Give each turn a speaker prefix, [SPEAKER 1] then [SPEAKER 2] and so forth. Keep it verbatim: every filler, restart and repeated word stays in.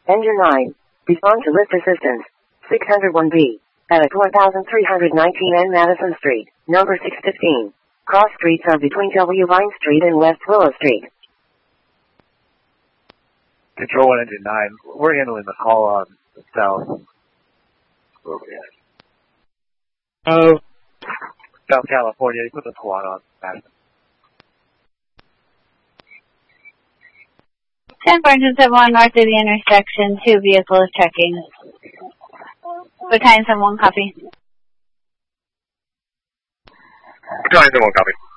[SPEAKER 1] Engine nine. Respond to lift assistance. six oh one B. At three nineteen N Madison Street, number six fifteen. Cross streets are between W. Vine Street and West Willow Street.
[SPEAKER 2] Control one, engine nine. We're handling the call on the south. Where we at? Oh. South California. You put the squad on Madison.
[SPEAKER 3] ten four seven one north of the intersection. Two vehicles checking. Battalion seven one, copy.
[SPEAKER 2] Battalion seven one, copy.